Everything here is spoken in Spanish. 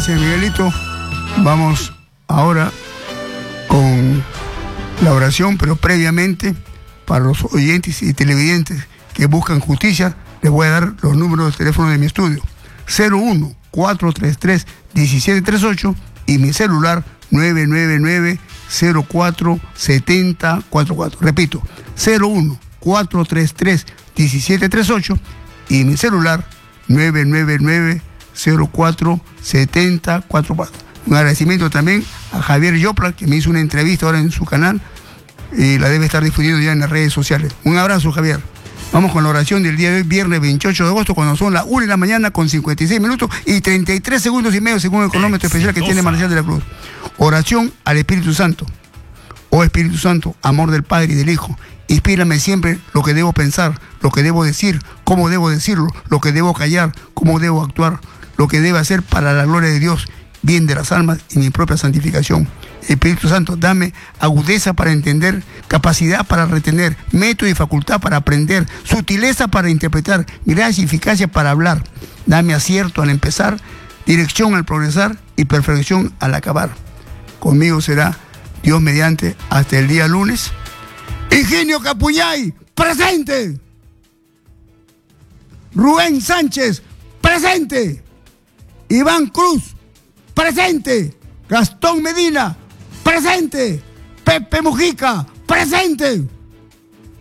Gracias, Miguelito. Vamos ahora con la oración, pero previamente, para los oyentes y televidentes que buscan justicia, les voy a dar los números de teléfono de mi estudio. 01-433-1738 y mi celular 999-04-7044. Repito, 01-433-1738 y mi celular 999-04-7044. Un agradecimiento también a Javier Yopla, que me hizo una entrevista ahora en su canal y la debe estar difundiendo ya en las redes sociales. Un abrazo, Javier. Vamos con la oración del día de hoy, viernes 28 de agosto, cuando son las 1 de la mañana con 56 minutos y 33 segundos y medio, según el cronómetro especial que tiene Marcial de la Cruz. Oración al Espíritu Santo. Oh Espíritu Santo, amor del Padre y del Hijo, inspírame siempre lo que debo pensar, lo que debo decir, cómo debo decirlo, lo que debo callar, cómo debo actuar, lo que debo hacer para la gloria de Dios, bien de las almas y mi propia santificación. Espíritu Santo, dame agudeza para entender, capacidad para retener, método y facultad para aprender, sutileza para interpretar, gracia y eficacia para hablar. Dame acierto al empezar, dirección al progresar y perfección al acabar. Conmigo será Dios mediante hasta el día lunes. Higinio Capullay, presente. Rubén Sánchez, presente. Iván Cruz, presente. Gastón Medina, presente. Pepe Mujica, presente.